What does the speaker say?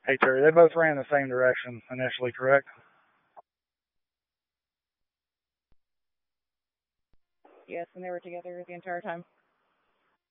Hey, Terry, they both ran the same direction initially, correct? Yes, and they were together the entire time.